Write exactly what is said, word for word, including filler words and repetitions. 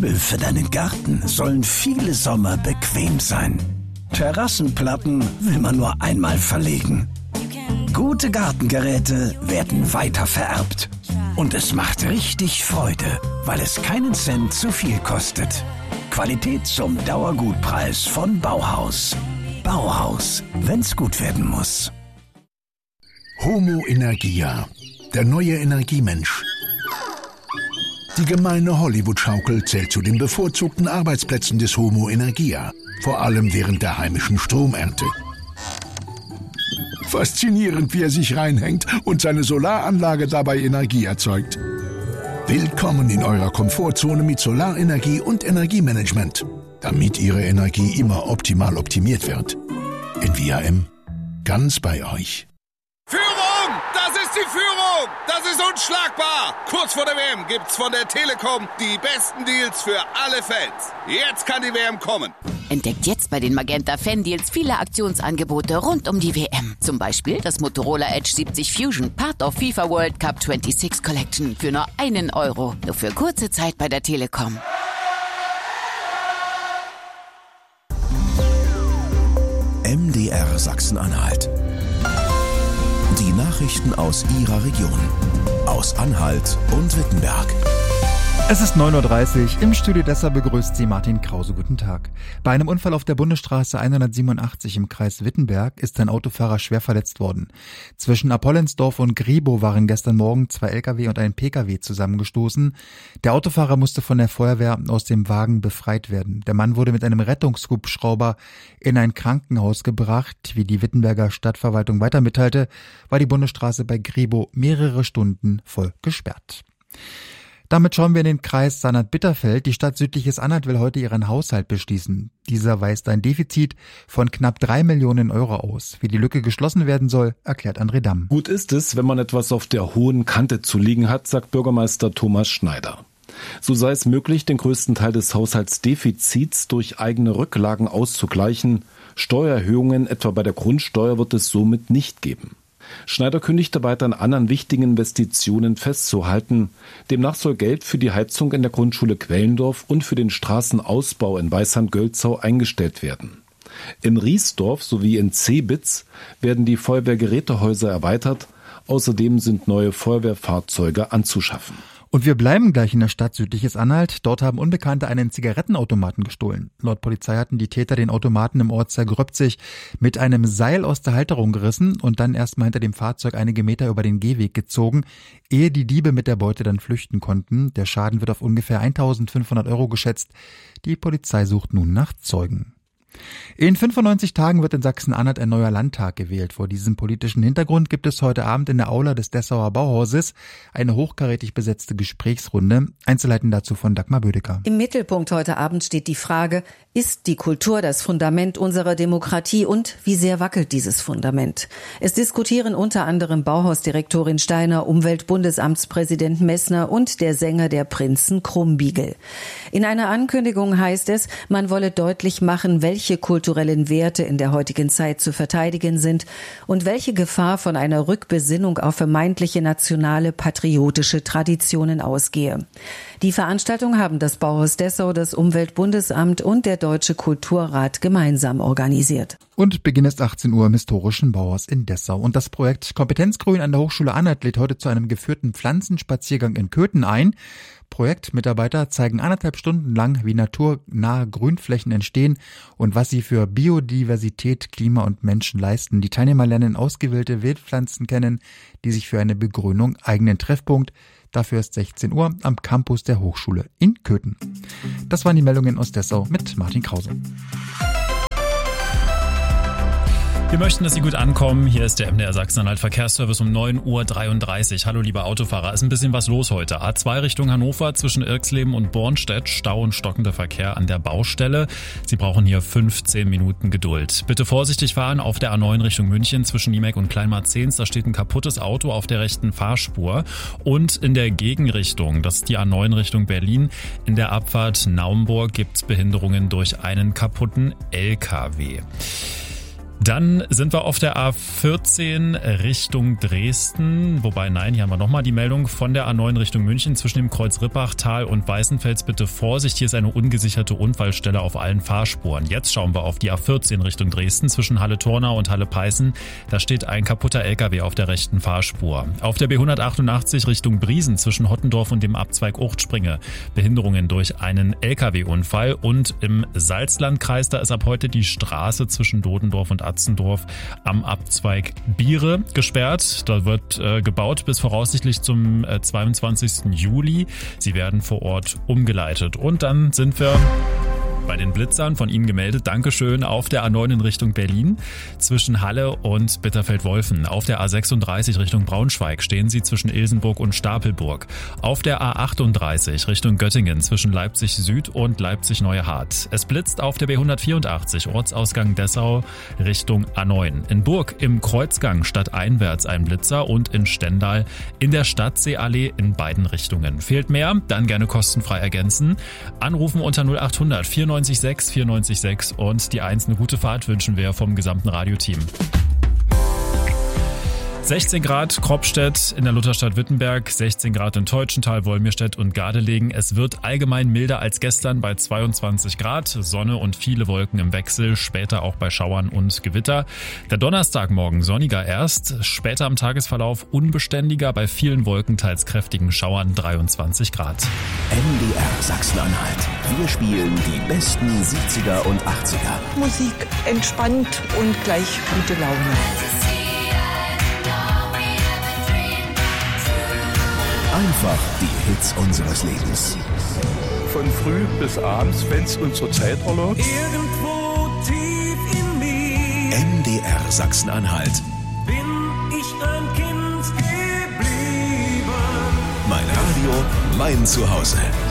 Möbel für deinen Garten sollen viele Sommer bequem sein. Terrassenplatten will man nur einmal verlegen. Gute Gartengeräte werden weiter vererbt. Und es macht richtig Freude, weil es keinen Cent zu viel kostet. Qualität zum Dauergutpreis von Bauhaus. Bauhaus, wenn's gut werden muss. Homo Energia, der neue Energiemensch. Die gemeine Hollywood-Schaukel zählt zu den bevorzugten Arbeitsplätzen des Homo Energia, vor allem während der heimischen Stromernte. Faszinierend, wie er sich reinhängt und seine Solaranlage dabei Energie erzeugt. Willkommen in eurer Komfortzone mit Solarenergie und Energiemanagement, damit Ihre Energie immer optimal optimiert wird. In V R M, ganz bei euch. Führung! Das ist die Führung! Das ist unschlagbar! Kurz vor der W M gibt's von der Telekom die besten Deals für alle Fans. Jetzt kann die W M kommen. Entdeckt jetzt bei den Magenta Fan Deals viele Aktionsangebote rund um die W M. Zum Beispiel das Motorola Edge siebzig Fusion, Part of FIFA World Cup sechsundzwanzig Collection für nur einen Euro. Nur für kurze Zeit bei der Telekom. M D R Sachsen-Anhalt. Die Nachrichten aus Ihrer Region. Aus Anhalt und Wittenberg. Es ist neun Uhr dreißig. Im Studio Dessau begrüßt Sie Martin Krause. Guten Tag. Bei einem Unfall auf der Bundesstraße hundertsiebenundachtzig im Kreis Wittenberg ist ein Autofahrer schwer verletzt worden. Zwischen Apollensdorf und Griebow waren gestern Morgen zwei L K W und ein P K W zusammengestoßen. Der Autofahrer musste von der Feuerwehr aus dem Wagen befreit werden. Der Mann wurde mit einem Rettungshubschrauber in ein Krankenhaus gebracht. Wie die Wittenberger Stadtverwaltung weiter mitteilte, war die Bundesstraße bei Griebow mehrere Stunden voll gesperrt. Damit schauen wir in den Kreis Sannert-Bitterfeld. Die Stadt Südliches Anhalt will heute ihren Haushalt beschließen. Dieser weist ein Defizit von knapp drei Millionen Euro aus. Wie die Lücke geschlossen werden soll, erklärt André Damm. Gut ist es, wenn man etwas auf der hohen Kante zu liegen hat, sagt Bürgermeister Thomas Schneider. So sei es möglich, den größten Teil des Haushaltsdefizits durch eigene Rücklagen auszugleichen. Steuererhöhungen, etwa bei der Grundsteuer, wird es somit nicht geben. Schneider kündigte weiter an anderen wichtigen Investitionen festzuhalten. Demnach soll Geld für die Heizung in der Grundschule Quellendorf und für den Straßenausbau in Weißand-Gölzau eingestellt werden. In Riesdorf sowie in Zebitz werden die Feuerwehrgerätehäuser erweitert. Außerdem sind neue Feuerwehrfahrzeuge anzuschaffen. Und wir bleiben gleich in der Stadt Südliches Anhalt. Dort haben Unbekannte einen Zigarettenautomaten gestohlen. Laut Polizei hatten die Täter den Automaten im Ort Zergröpzig mit einem Seil aus der Halterung gerissen und dann erstmal hinter dem Fahrzeug einige Meter über den Gehweg gezogen, ehe die Diebe mit der Beute dann flüchten konnten. Der Schaden wird auf ungefähr eintausendfünfhundert Euro geschätzt. Die Polizei sucht nun nach Zeugen. In fünfundneunzig Tagen wird in Sachsen-Anhalt ein neuer Landtag gewählt. Vor diesem politischen Hintergrund gibt es heute Abend in der Aula des Dessauer Bauhauses eine hochkarätig besetzte Gesprächsrunde. Einzelheiten dazu von Dagmar Bödecker. Im Mittelpunkt heute Abend steht die Frage, ist die Kultur das Fundament unserer Demokratie und wie sehr wackelt dieses Fundament? Es diskutieren unter anderem Bauhausdirektorin Steiner, Umweltbundesamtspräsident Messner und der Sänger der Prinzen Krumbiegel. In einer Ankündigung heißt es, man wolle deutlich machen, welche welche kulturellen Werte in der heutigen Zeit zu verteidigen sind und welche Gefahr von einer Rückbesinnung auf vermeintliche nationale patriotische Traditionen ausgehe. Die Veranstaltung haben das Bauhaus Dessau, das Umweltbundesamt und der Deutsche Kulturrat gemeinsam organisiert. Und Beginn ist achtzehn Uhr im historischen Bauhaus in Dessau. Und das Projekt Kompetenzgrün an der Hochschule Anhalt lädt heute zu einem geführten Pflanzenspaziergang in Köthen ein. Projektmitarbeiter zeigen anderthalb Stunden lang, wie naturnahe Grünflächen entstehen und was sie für Biodiversität, Klima und Menschen leisten. Die Teilnehmer lernen ausgewählte Wildpflanzen kennen, die sich für eine Begrünung eignen. Treffpunkt dafür ist sechzehn Uhr am Campus der Hochschule in Köthen. Das waren die Meldungen aus Dessau mit Martin Krause. Wir möchten, dass Sie gut ankommen. Hier ist der M D R Sachsen-Anhalt Verkehrsservice um neun Uhr dreiunddreißig. Hallo liebe Autofahrer, ist ein bisschen was los heute. A zwei Richtung Hannover zwischen Irxleben und Bornstedt. Stau und stockender Verkehr an der Baustelle. Sie brauchen hier fünfzehn Minuten Geduld. Bitte vorsichtig fahren auf der A neun Richtung München zwischen Niemek und Kleinmarzehns. Da steht ein kaputtes Auto auf der rechten Fahrspur. Und in der Gegenrichtung, das ist die A neun Richtung Berlin, in der Abfahrt Naumburg gibt es Behinderungen durch einen kaputten L K W. Dann sind wir auf der A vierzehn Richtung Dresden. Wobei, nein, hier haben wir nochmal die Meldung von der A neun Richtung München zwischen dem Kreuz Rippachtal und Weißenfels. Bitte Vorsicht, hier ist eine ungesicherte Unfallstelle auf allen Fahrspuren. Jetzt schauen wir auf die A vierzehn Richtung Dresden zwischen Halle-Tornau und Halle-Peißen. Da steht ein kaputter L K W auf der rechten Fahrspur. Auf der B hundertachtundachtzig Richtung Briesen zwischen Hottendorf und dem Abzweig Uchtspringe. Behinderungen durch einen L K W-Unfall. Und im Salzlandkreis, da ist ab heute die Straße zwischen Dodendorf und Atzendorf am Abzweig Biere gesperrt. Da wird äh, gebaut bis voraussichtlich zum äh, zweiundzwanzigsten Juli. Sie werden vor Ort umgeleitet. Und dann sind wir bei den Blitzern, von Ihnen gemeldet. Dankeschön. Auf der A neun in Richtung Berlin zwischen Halle und Bitterfeld-Wolfen. Auf der A sechsunddreißig Richtung Braunschweig stehen Sie zwischen Ilsenburg und Stapelburg. Auf der A achtunddreißig Richtung Göttingen zwischen Leipzig Süd und Leipzig Neue Hart. Es blitzt auf der B hundertvierundachtzig Ortsausgang Dessau Richtung A neun. In Burg im Kreuzgang stadteinwärts ein Blitzer und in Stendal in der Stadtseeallee in beiden Richtungen. Fehlt mehr? Dann gerne kostenfrei ergänzen. Anrufen unter null achthundert vierundneunzig sechs vierundneunzig sechs und die eins. Eine gute Fahrt wünschen wir vom gesamten Radioteam. sechzehn Grad Kroppstedt in der Lutherstadt Wittenberg, sechzehn Grad in Teutschenthal, Wolmirstedt und Gardelegen. Es wird allgemein milder als gestern bei zweiundzwanzig Grad, Sonne und viele Wolken im Wechsel, später auch bei Schauern und Gewitter. Der Donnerstagmorgen sonniger erst, später am Tagesverlauf unbeständiger, bei vielen Wolken teils kräftigen Schauern dreiundzwanzig Grad. M D R Sachsen-Anhalt. Wir spielen die besten siebziger und achtziger. Musik entspannt und gleich gute Laune. Einfach die Hits unseres Lebens. Von früh bis abends, wenn's unsere Zeit erlaubt. Irgendwo tief in mir M D R Sachsen-Anhalt. Bin ich ein Kind geblieben. Mein Radio, mein Zuhause.